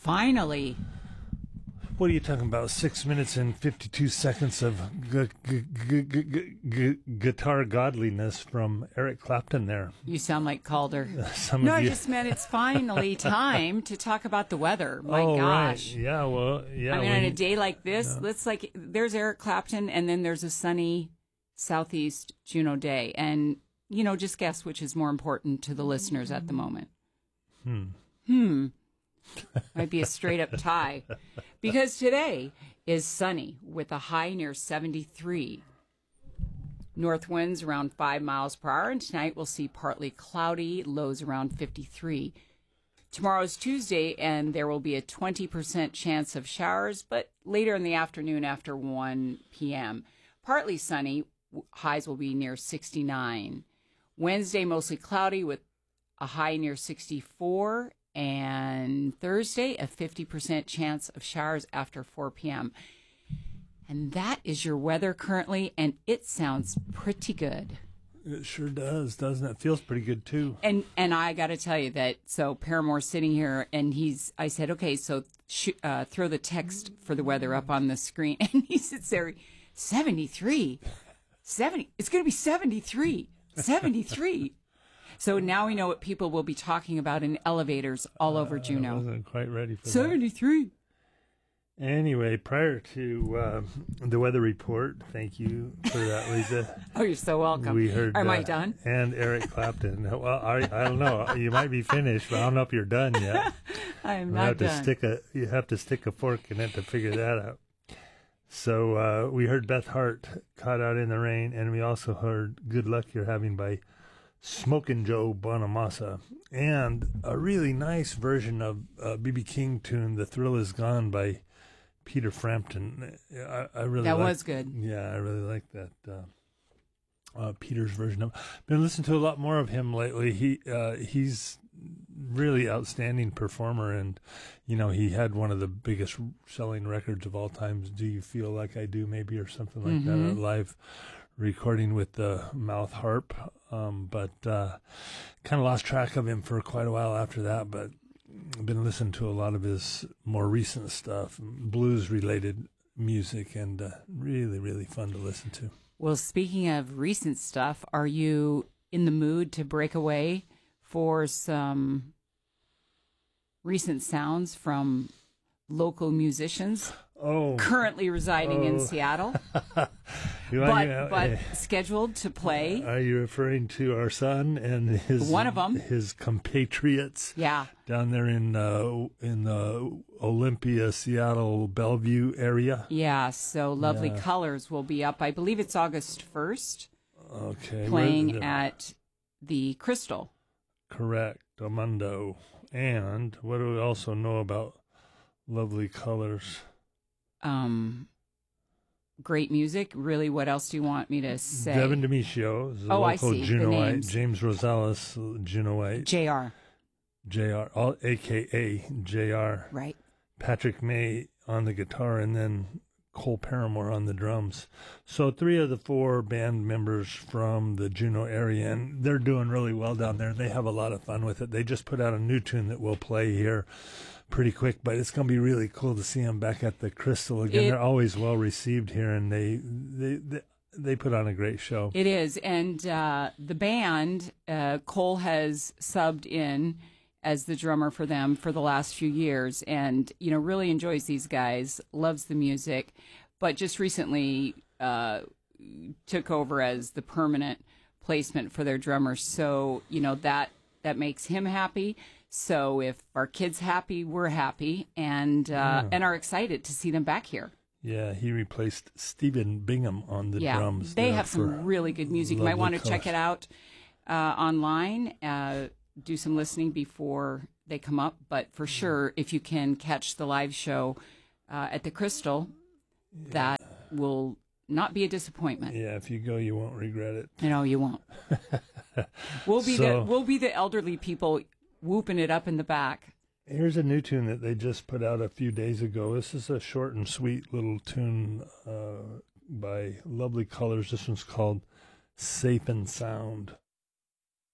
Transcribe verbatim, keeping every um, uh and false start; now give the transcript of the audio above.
Finally. What are you talking about? Six minutes and fifty-two seconds of gu- gu- gu- gu- gu- gu- guitar godliness from Eric Clapton there. You sound like Calder. Some no, of I you... just meant it's finally time to talk about the weather. My oh, gosh. Right. Yeah, well, yeah. I mean, when... on a day like this, yeah. let's like, there's Eric Clapton, and then there's a sunny southeast Juneau day. And, you know, just guess which is more important to the listeners at the moment. Hmm. Hmm. Might be a straight up tie. Because today is sunny with a high near seventy-three. North winds around five miles per hour, and tonight we'll see partly cloudy, lows around fifty-three. Tomorrow is Tuesday, and there will be a twenty percent chance of showers, but later in the afternoon after one p.m. Partly sunny, highs will be near sixty-nine. Wednesday, mostly cloudy with a high near sixty-four. And Thursday, a fifty percent chance of showers after four p.m. And that is your weather currently, and it sounds pretty good. It sure does, doesn't it? Feels pretty good, too. And and I got to tell you that, so Paramore's sitting here, and he's, I said, okay, so sh- uh, throw the text for the weather up on the screen. And he sits there, seventy-three, seventy, it's going to be seventy-three, seventy-three. So now we know what people will be talking about in elevators all over Juneau. I wasn't quite ready for seventy-three. That. Anyway, prior to uh, the weather report, thank you for that, Lisa. Oh, you're so welcome. We heard, Am uh, I done? And Eric Clapton. Well, I, I don't know. You might be finished, but I don't know if you're done yet. I am you not have to done. Stick a, you have to stick a fork in it to figure that out. So uh, we heard Beth Hart, Caught Out in the Rain, and we also heard Good Luck You're Having by Smokin' Joe Bonamassa, and a really nice version of a B B King tune, The Thrill Is Gone by Peter Frampton. I, I really That liked, was good. Yeah, I really like that. Uh, uh, Peter's version of. Been listening to a lot more of him lately. He uh, he's really outstanding performer, and you know he had one of the biggest selling records of all times. Do You Feel Like I Do, maybe, or something like mm-hmm. that. A live recording with the mouth harp, um, but uh, kind of lost track of him for quite a while after that. But I've been listening to a lot of his more recent stuff, blues-related music, and uh, really, really fun to listen to. Well, speaking of recent stuff, are you in the mood to break away for some recent sounds from local musicians oh, currently residing oh. in Seattle, but but, but scheduled to play? Are you referring to our son and his one of them, his compatriots? Yeah, down there in uh, in the Olympia, Seattle, Bellevue area. Yeah, so Lovely yeah. Colors will be up. I believe it's August first. Okay, playing at the Crystal. Correct, Amundo. And what do we also know about Lovely Colors? Um, great music. Really, what else do you want me to say? Devin Demetrio is a oh, local I see. Juneauite. James Rosales, Juneauite. J R. J R, all, A K A J R. Right. Patrick May on the guitar, and then Cole Paramore on the drums. So three of the four band members from the Juneau area, and they're doing really well down there. They have a lot of fun with it. They just put out a new tune that we'll play here pretty quick, but it's going to be really cool to see them back at the Crystal again. It, they're always well received here, and they they they, they put on a great show. It is, and uh, the band, uh, Cole has subbed in as the drummer for them for the last few years, and you know really enjoys these guys, loves the music, but just recently uh, took over as the permanent placement for their drummer. So you know that that makes him happy. So if our kid's happy, we're happy, and uh, yeah. and are excited to see them back here. Yeah, he replaced Stephen Bingham on the yeah, drums. They have some really good music. You might want to colors. check it out uh, online. Uh, do some listening before they come up, but for sure, if you can catch the live show uh, at the Crystal, yeah. that will not be a disappointment. Yeah, if you go, you won't regret it. No, you won't. we'll be so, the we'll be the elderly people whooping it up in the back. Here's a new tune that they just put out a few days ago. This is a short and sweet little tune uh, by Lovely Colors. This one's called Safe and Sound.